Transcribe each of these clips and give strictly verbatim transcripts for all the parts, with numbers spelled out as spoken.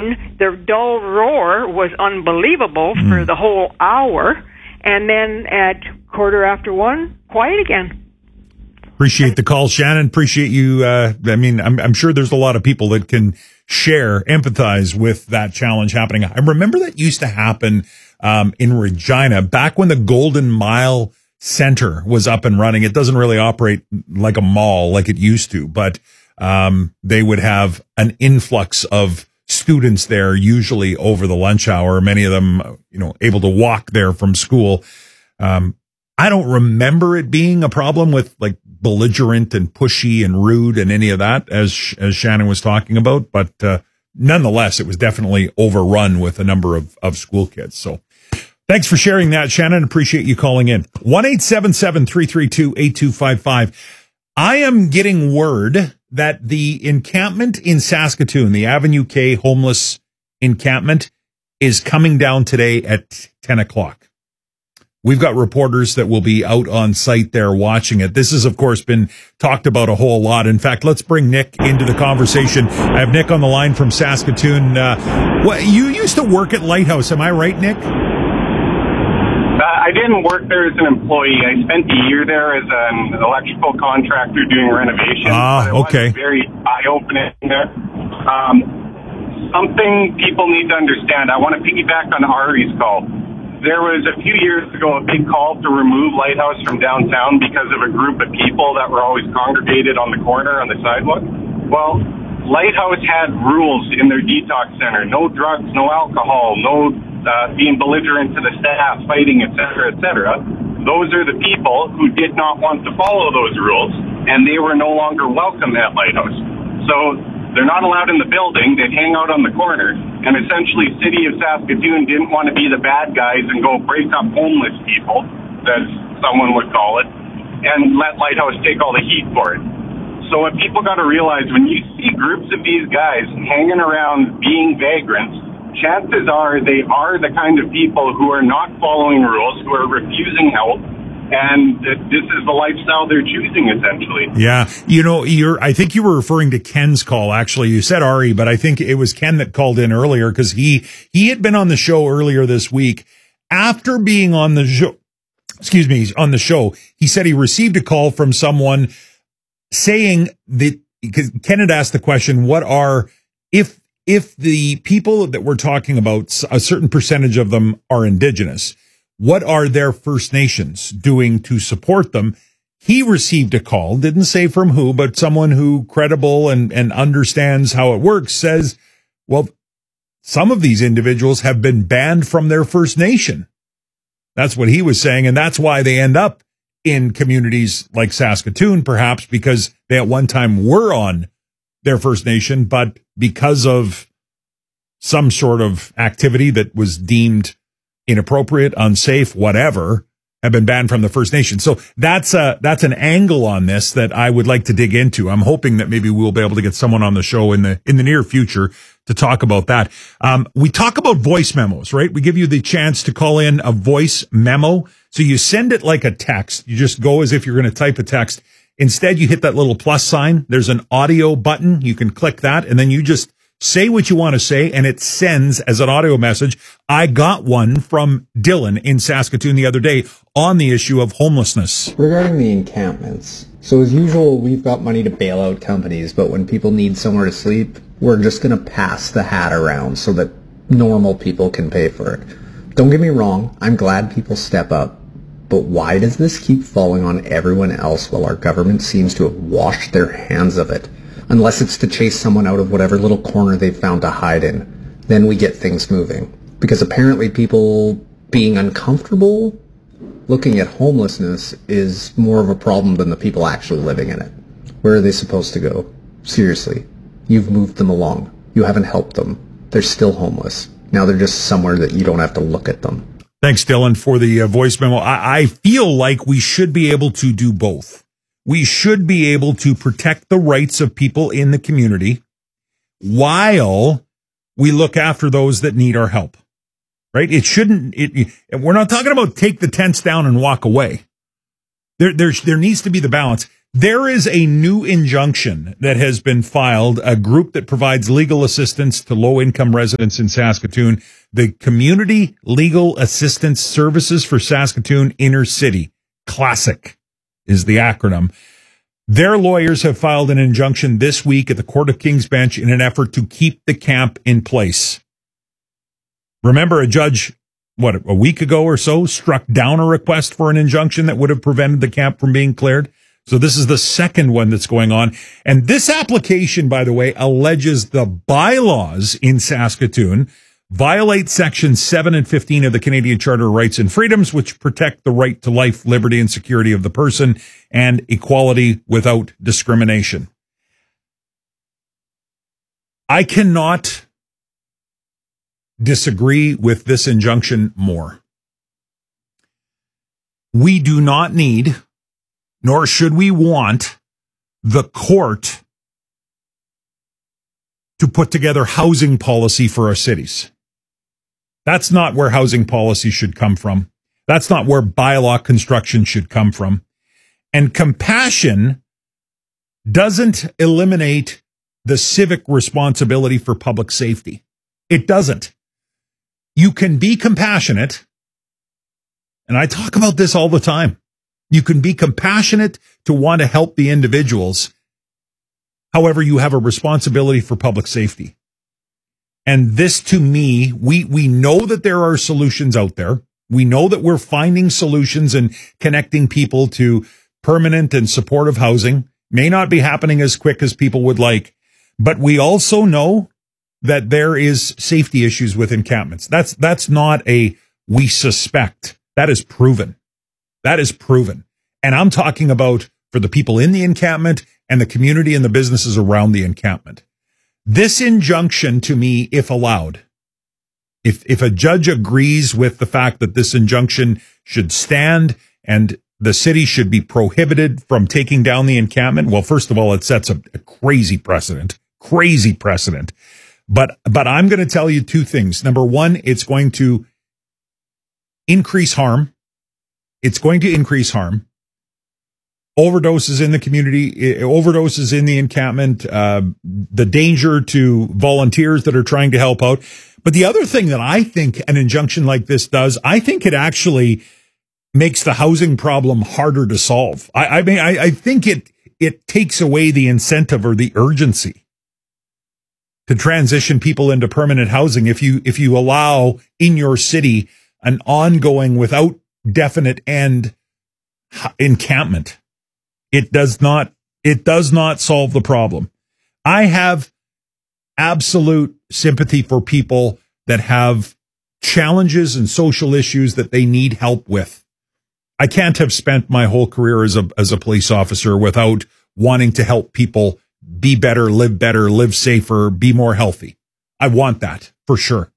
one, the dull roar was unbelievable mm. for the whole hour, and then at quarter after one, quiet again. Appreciate the call, Shannon. Appreciate you. Uh, I mean, I'm, I'm sure there's a lot of people that can share, empathize with that challenge happening. I remember that used to happen um, in Regina back when the Golden Mile Center was up and running. It doesn't really operate like a mall like it used to, but um, they would have an influx of students there, usually over the lunch hour. Many of them, you know, able to walk there from school. Um, I don't remember it being a problem with like belligerent and pushy and rude and any of that, as as Shannon was talking about. But uh, nonetheless, it was definitely overrun with a number of, of school kids. So thanks for sharing that, Shannon. Appreciate you calling in. one eight seven seven, three three two, eight two five five. I am getting word that the encampment in Saskatoon, the Avenue K homeless encampment, is coming down today at ten o'clock. We've got reporters that will be out on site there watching it. This has, of course, been talked about a whole lot. In fact, let's bring Nick into the conversation. I have Nick on the line from Saskatoon. Uh, what, you used to work at Lighthouse, am I right, Nick? Uh, I didn't work there as an employee. I spent a year there as an electrical contractor doing renovations. Ah, okay. It was very eye-opening there. Um, something people need to understand. I want to piggyback on Ari's call. There was a few years ago a big call to remove Lighthouse from downtown because of a group of people that were always congregated on the corner on the sidewalk. Well, Lighthouse had rules in their detox center. No drugs, no alcohol, no uh, being belligerent to the staff, fighting, et cetera, et cetera. Those are the people who did not want to follow those rules, and they were no longer welcome at Lighthouse. So they're not allowed in the building. They'd hang out on the corner. And essentially, City of Saskatoon didn't want to be the bad guys and go break up homeless people, as someone would call it, and let Lighthouse take all the heat for it. So what people got to realize, when you see groups of these guys hanging around being vagrants, chances are they are the kind of people who are not following rules, who are refusing help, and this is the lifestyle they're choosing, essentially. Yeah. You know, you're, I think you were referring to Ken's call, actually. You said Ari, but I think it was Ken that called in earlier because he, he had been on the show earlier this week. After being on the show, excuse me, on the show, he said he received a call from someone saying that, because Ken had asked the question, what are, if, if the people that we're talking about, a certain percentage of them are Indigenous, what are their First Nations doing to support them? He received a call, didn't say from who, but someone who credible and, and understands how it works says, well, some of these individuals have been banned from their First Nation. That's what he was saying. And that's why they end up in communities like Saskatoon, perhaps because they at one time were on their First Nation, but because of some sort of activity that was deemed inappropriate, unsafe, whatever, have been banned from the First Nation. So that's a, that's an angle on this that I would like to dig into. I'm hoping that maybe we'll be able to get someone on the show in the, in the near future to talk about that. Um, we talk about voice memos, right? We give you the chance to call in a voice memo. So you send it like a text. You just go as if you're going to type a text. Instead, you hit that little plus sign. There's an audio button. You can click that and then you just say what you want to say, and it sends as an audio message. I got one from Dylan in Saskatoon the other day on the issue of homelessness. Regarding the encampments, so as usual, we've got money to bail out companies, but when people need somewhere to sleep, we're just going to pass the hat around so that normal people can pay for it. Don't get me wrong, I'm glad people step up, but why does this keep falling on everyone else while our government seems to have washed their hands of it? Unless it's to chase someone out of whatever little corner they've found to hide in. Then we get things moving. Because apparently people being uncomfortable looking at homelessness is more of a problem than the people actually living in it. Where are they supposed to go? Seriously. You've moved them along. You haven't helped them. They're still homeless. Now they're just somewhere that you don't have to look at them. Thanks, Dylan, for the uh, voice memo. I, I feel like we should be able to do both. We should be able to protect the rights of people in the community while we look after those that need our help, right? It shouldn't, it, we're not talking about take the tents down and walk away. There, there, there needs to be the balance. There is a new injunction that has been filed, a group that provides legal assistance to low-income residents in Saskatoon, the Community Legal Assistance Services for Saskatoon Inner City. CLASSIC is the acronym. Their lawyers have filed an injunction this week at the Court of King's Bench in an effort to keep the camp in place. Remember, a judge, what, a week ago or so, struck down a request for an injunction that would have prevented the camp from being cleared? So this is the second one that's going on. And this application, by the way, alleges the bylaws in Saskatoon violate sections seven and fifteen of the Canadian Charter of Rights and Freedoms, which protect the right to life, liberty, and security of the person and equality without discrimination. I cannot disagree with this injunction more. We do not need, nor should we want, the court to put together housing policy for our cities. That's not where housing policy should come from. That's not where bylaw construction should come from. And compassion doesn't eliminate the civic responsibility for public safety. It doesn't. You can be compassionate, and I talk about this all the time. You can be compassionate to want to help the individuals. However, you have a responsibility for public safety. And this, to me, we, we know that there are solutions out there. We know that we're finding solutions and connecting people to permanent and supportive housing. May not be happening as quick as people would like, but we also know that there is safety issues with encampments. That's, that's not a we suspect. That is proven. That is proven. And I'm talking about for the people in the encampment and the community and the businesses around the encampment. This injunction, to me, if allowed, if if a judge agrees with the fact that this injunction should stand and the city should be prohibited from taking down the encampment, well, first of all, it sets a, a crazy precedent, crazy precedent. But but I'm going to tell you two things. Number one, it's going to increase harm. It's going to increase harm. Overdoses in the community, overdoses in the encampment, uh, the danger to volunteers that are trying to help out. But the other thing that I think an injunction like this does, I think it actually makes the housing problem harder to solve. I, I mean, I, I think it it takes away the incentive or the urgency to transition people into permanent housing if you if you allow in your city an ongoing, without definite end encampment. It does not, it does not solve the problem. I have absolute sympathy for people that have challenges and social issues that they need help with. I can't have spent my whole career as a, as a police officer without wanting to help people be better, live better, live safer, be more healthy. I want that for sure.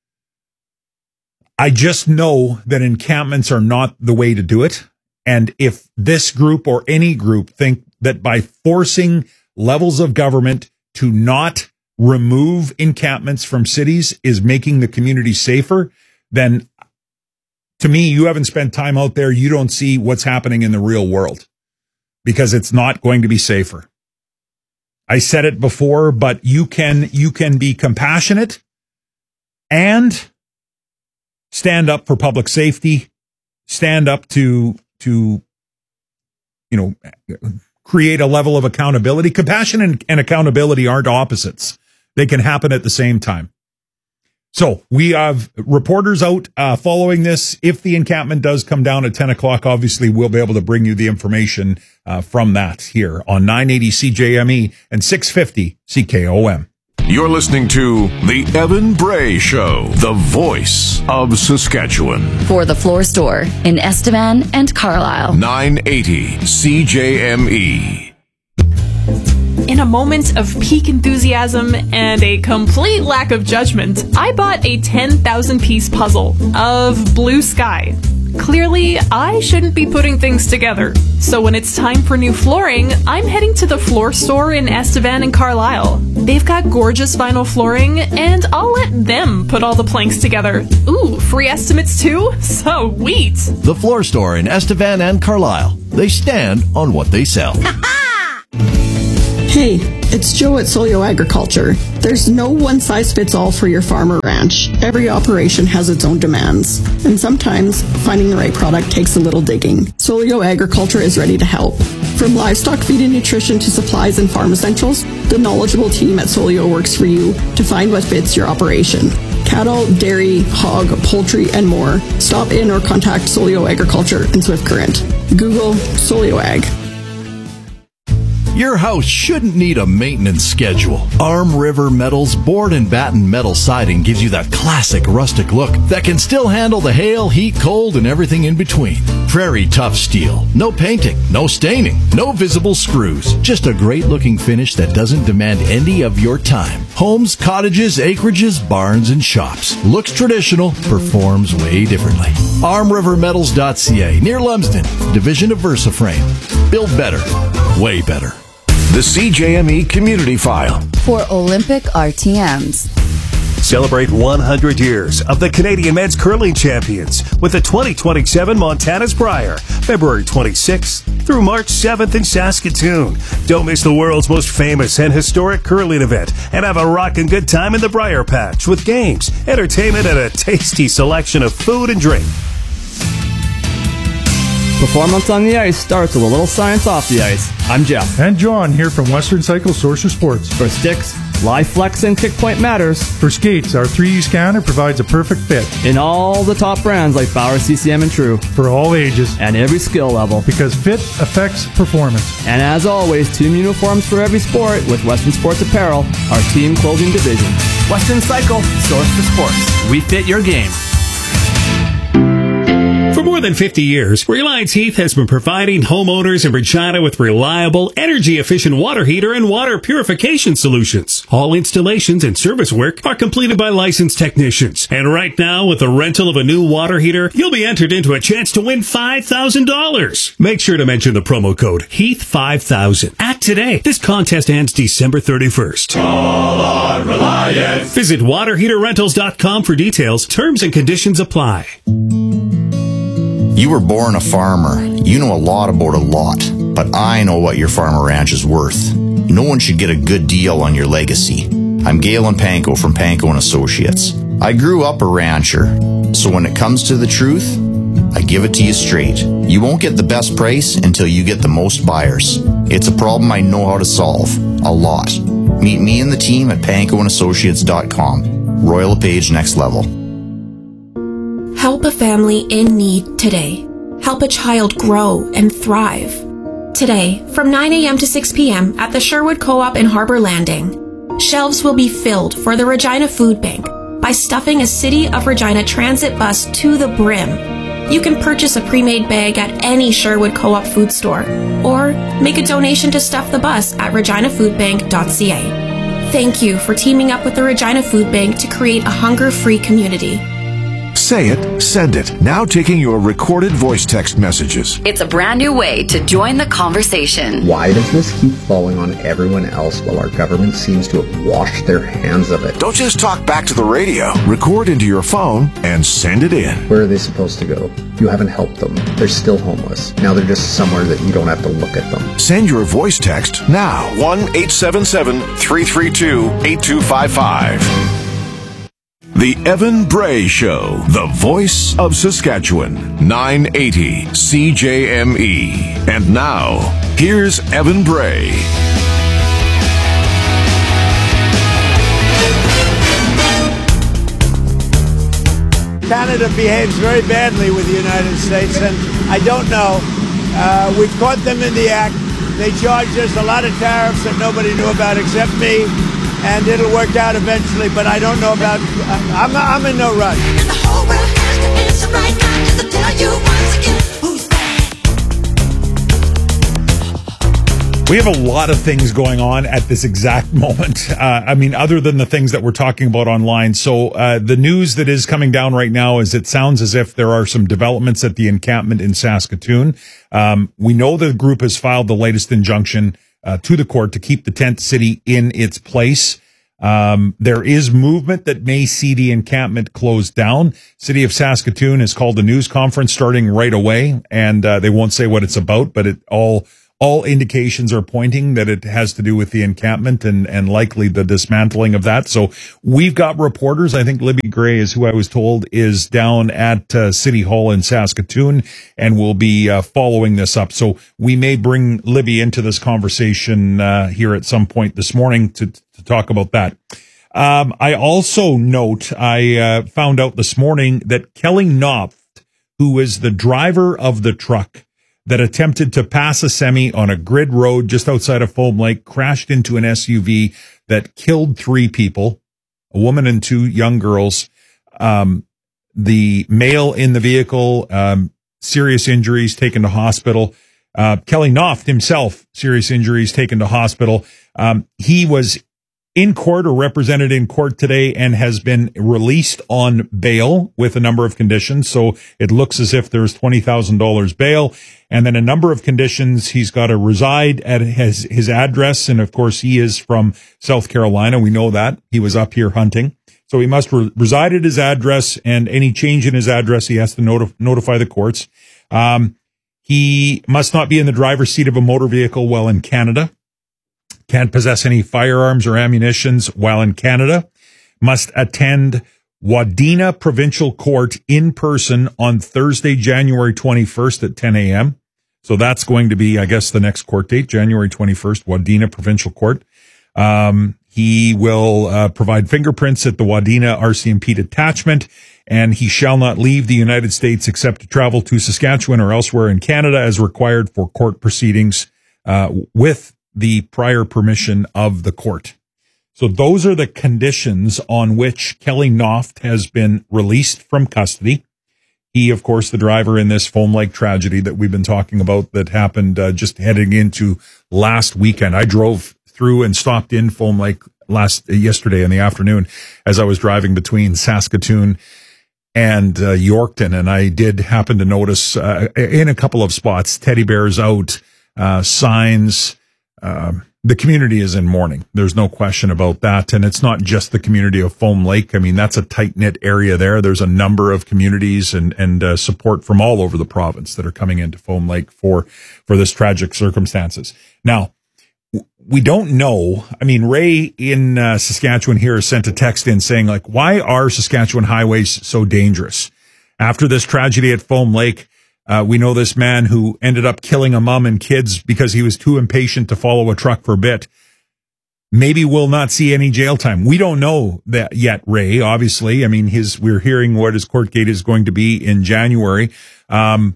I just know that encampments are not the way to do it. And if this group or any group think that by forcing levels of government to not remove encampments from cities is making the community safer, then to me, you haven't spent time out there. You don't see what's happening in the real world because it's not going to be safer. I said it before, but you can, you can be compassionate and stand up for public safety, stand up to, to, you know, create a level of accountability. Compassion and, and accountability aren't opposites. They can happen at the same time. So we have reporters out uh, following this. If the encampment does come down at ten o'clock, obviously we'll be able to bring you the information uh, from that here on nine eighty C J M E and six fifty C K O M. You're listening to The Evan Bray Show, the voice of Saskatchewan. For the Floor Store in Estevan and Carlisle. nine eighty C J M E. In a moment of peak enthusiasm and a complete lack of judgment, I bought a ten thousand piece puzzle of blue sky. Clearly, I shouldn't be putting things together. So when it's time for new flooring, I'm heading to the Floor Store in Estevan and Carlisle. They've got gorgeous vinyl flooring, and I'll let them put all the planks together. Ooh, free estimates too? Sweet! The Floor Store in Estevan and Carlisle. They stand on what they sell. Hey, it's Joe at Solio Agriculture. There's no one-size-fits-all for your farm or ranch. Every operation has its own demands, and sometimes finding the right product takes a little digging. Solio Agriculture is ready to help. From livestock feed and nutrition to supplies and farm essentials, the knowledgeable team at Solio works for you to find what fits your operation. Cattle, dairy, hog, poultry, and more. Stop in or contact Solio Agriculture in Swift Current. Google Solio Ag. Your house shouldn't need a maintenance schedule. Arm River Metal's board and batten metal siding gives you that classic rustic look that can still handle the hail, heat, cold, and everything in between. Prairie tough steel. No painting, no staining, no visible screws. Just a great looking finish that doesn't demand any of your time. Homes, cottages, acreages, barns, and shops. Looks traditional, performs way differently. arm river metals dot c a, near Lumsden, division of VersaFrame. Build better, way better. The C J M E Community File. For Olympic R T Ms. Celebrate one hundred years of the Canadian Men's Curling Champions with the twenty twenty-seven Montana's Brier, February twenty-sixth through March seventh in Saskatoon. Don't miss the world's most famous and historic curling event and have a rockin' good time in the Brier Patch with games, entertainment, and a tasty selection of food and drink. Performance on the ice starts with a little science off the ice. I'm Jeff. And John here from Western Cycle Source of Sports. For sticks, live flex and kick point matters. For skates, our three D scanner provides a perfect fit. In all the top brands like Bauer, C C M, and True. For all ages. And every skill level. Because fit affects performance. And as always, team uniforms for every sport with Western Sports Apparel, our team clothing division. Western Cycle, Source for Sports. We fit your game. For more than fifty years, Reliance Heath has been providing homeowners in Regina with reliable, energy-efficient water heater and water purification solutions. All installations and service work are completed by licensed technicians. And right now, with the rental of a new water heater, you'll be entered into a chance to win five thousand dollars. Make sure to mention the promo code Heath five thousand. Act today. This contest ends December thirty-first. Call on Reliance. Visit water heater rentals dot com for details. Terms and conditions apply. You were born a farmer. You know a lot about a lot, but I know what your farm or ranch is worth. No one should get a good deal on your legacy. I'm Galen Panko from Panko and Associates. I grew up a rancher, so when it comes to the truth, I give it to you straight. You won't get the best price until you get the most buyers. It's a problem I know how to solve. A lot. Meet me and the team at panko and associates dot com. Royal LePage Next Level. Help a family in need today. Help a child grow and thrive. Today, from nine a.m. to six p.m. at the Sherwood Co-op in Harbor Landing, shelves will be filled for the Regina Food Bank by stuffing a City of Regina transit bus to the brim. You can purchase a pre-made bag at any Sherwood Co-op food store or make a donation to stuff the bus at regina food bank dot c a. Thank you for teaming up with the Regina Food Bank to create a hunger-free community. Say it, send it. Now taking your recorded voice text messages. It's a brand new way to join the conversation. Why does this keep falling on everyone else while our government seems to have washed their hands of it? Don't just talk back to the radio. Record into your phone and send it in. Where are they supposed to go? You haven't helped them. They're still homeless. Now they're just somewhere that you don't have to look at them. Send your voice text now. one eight seven seven, three three two, eight two five five. The Evan Bray Show, the voice of Saskatchewan, nine eighty C J M E. And now, here's Evan Bray. Canada behaves very badly with the United States, and I don't know. Uh, we've caught them in the act. They charged us a lot of tariffs that nobody knew about except me. And it'll work out eventually, but I don't know about. I'm I'm in no rush. And the whole world has to answer right now just to tell you once again who's that. We have a lot of things going on at this exact moment. Uh, I mean, other than the things that we're talking about online. So uh, the news that is coming down right now is it sounds as if there are some developments at the encampment in Saskatoon. Um, we know the group has filed the latest injunction Uh, to the court to keep the tent city in its place. Um, there is movement that may see the encampment closed down. City of Saskatoon has called a news conference starting right away, and uh, they won't say what it's about, but it all all indications are pointing that it has to do with the encampment and, and likely the dismantling of that. So we've got reporters. I think Libby Gray is who I was told is down at uh, City Hall in Saskatoon and will be uh, following this up. So we may bring Libby into this conversation uh, here at some point this morning to, to talk about that. Um, I also note, I uh, found out this morning that Kelly Knopf, who is the driver of the truck that attempted to pass a semi on a grid road just outside of Foam Lake, crashed into an S U V that killed three people, a woman and two young girls. Um, the male in the vehicle, um, serious injuries, taken to hospital. Uh, Kelly Knopf himself, serious injuries, taken to hospital. Um, he was in court or represented in court today and has been released on bail with a number of conditions. So it looks as if there's twenty thousand dollars bail and then a number of conditions. He's got to reside at his, his address. And of course, he is from South Carolina. We know that. He was up here hunting. So he must re- reside at his address, and any change in his address, he has to notif- notify the courts. Um, he must not be in the driver's seat of a motor vehicle while in Canada. Can't possess any firearms or ammunitions while in Canada. Must attend Wadena Provincial Court in person on Thursday, January twenty-first at ten a.m. So that's going to be, I guess, the next court date, January twenty-first, Wadena Provincial Court. Um, he will uh, provide fingerprints at the Wadena R C M P detachment, and he shall not leave the United States except to travel to Saskatchewan or elsewhere in Canada as required for court proceedings uh, with the prior permission of the court. So those are the conditions on which Kelly Knopf has been released from custody. He, of course, the driver in this Foam Lake tragedy that we've been talking about that happened uh, just heading into last weekend. I drove through and stopped in Foam Lake last uh, yesterday in the afternoon as I was driving between Saskatoon and uh, Yorkton, and I did happen to notice uh, in a couple of spots teddy bears out, uh, signs. Um, the community is in mourning. There's no question about that. And it's not just the community of Foam Lake. I mean, that's a tight-knit area there. There's a number of communities and, and uh, support from all over the province that are coming into Foam Lake for, for this tragic circumstances. Now, we don't know. I mean, Ray in uh, Saskatchewan here sent a text in saying, like, why are Saskatchewan highways so dangerous? After this tragedy at Foam Lake, Uh, we know this man who ended up killing a mom and kids because he was too impatient to follow a truck for a bit. Maybe we'll not see any jail time. We don't know that yet, Ray, obviously. I mean, his, we're hearing what his court date is going to be in January. Um,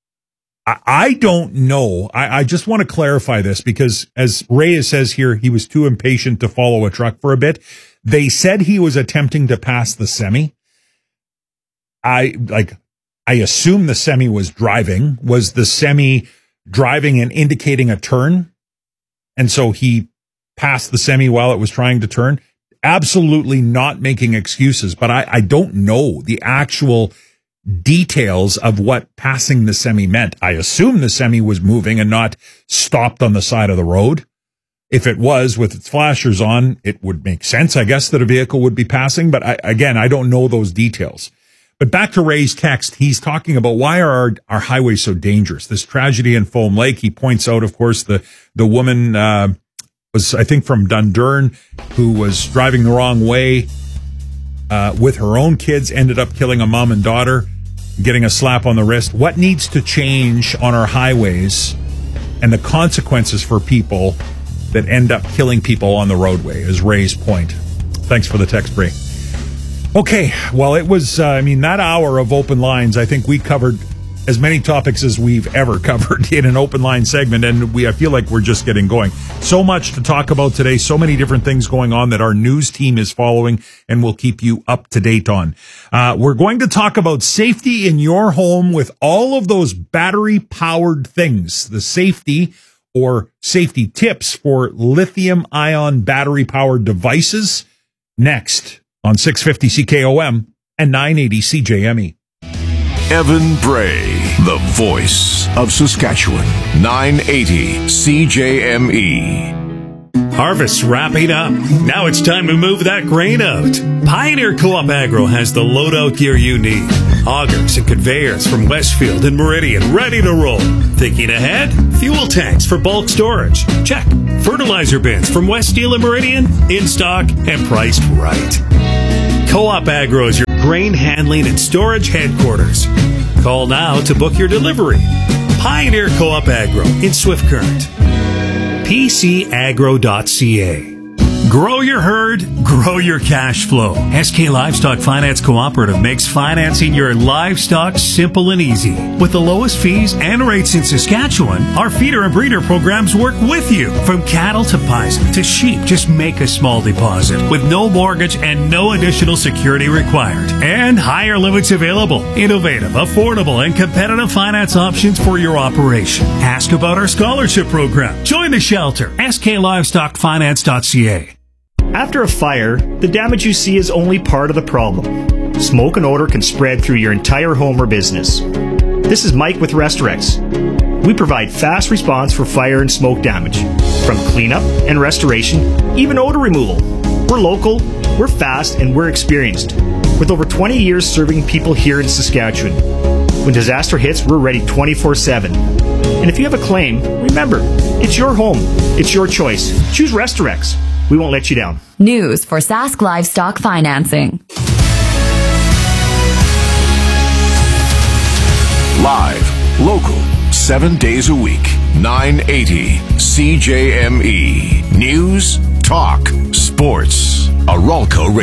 I, I don't know. I, I just want to clarify this because as Ray says here, he was too impatient to follow a truck for a bit. They said he was attempting to pass the semi. I like, I assume the semi was driving. Was the semi driving and indicating a turn? And so he passed the semi while it was trying to turn? Absolutely not making excuses, but I, I don't know the actual details of what passing the semi meant. I assume the semi was moving and not stopped on the side of the road. If it was with its flashers on, it would make sense, I guess, that a vehicle would be passing. But I, again, I don't know those details. But back to Ray's text, he's talking about why are our, our highways so dangerous? This tragedy in Foam Lake, he points out, of course, the, the woman uh, was, I think, from Dundurn, who was driving the wrong way uh, with her own kids, ended up killing a mom and daughter, getting a slap on the wrist. What needs to change on our highways and the consequences for people that end up killing people on the roadway is Ray's point. Thanks for the text, Ray. Okay, well, it was, uh, I mean, that hour of open lines, I think we covered as many topics as we've ever covered in an open line segment, and we I feel like we're just getting going. So much to talk about today, so many different things going on that our news team is following and will keep you up to date on. Uh, we're going to talk about safety in your home with all of those battery-powered things, the safety or safety tips for lithium-ion battery-powered devices, next on six fifty C K O M and nine eighty C J M E. Evan Bray, the voice of Saskatchewan, nine eighty C J M E. Harvest's wrapping up. Now it's time to move that grain out. Pioneer Co-op Agro has the loadout gear you need. Augers and conveyors from Westfield and Meridian ready to roll. Thinking ahead? Fuel tanks for bulk storage. Check. Fertilizer bins from West Steel and Meridian in stock and priced right. Co-op Agro is your grain handling and storage headquarters. Call now to book your delivery. Pioneer Co-op Agro in Swift Current. P C agro dot c a. Grow your herd, grow your cash flow. S K Livestock Finance Cooperative makes financing your livestock simple and easy. With the lowest fees and rates in Saskatchewan, our feeder and breeder programs work with you. From cattle to pies to sheep, just make a small deposit with no mortgage and no additional security required. And higher limits available. Innovative, affordable, and competitive finance options for your operation. Ask about our scholarship program. Join the shelter. S K Livestock Finance dot c a. After a fire, the damage you see is only part of the problem. Smoke and odor can spread through your entire home or business. This is Mike with Restorex. We provide fast response for fire and smoke damage, from cleanup and restoration, even odor removal. We're local, we're fast, and we're experienced, with over twenty years serving people here in Saskatchewan. When disaster hits, we're ready twenty-four seven. And if you have a claim, remember, it's your home, it's your choice. Choose Restorex. We won't let you down. News for Sask Livestock Financing. Live, local, seven days a week. nine eighty C J M E. News, talk, sports. Aralco Radio.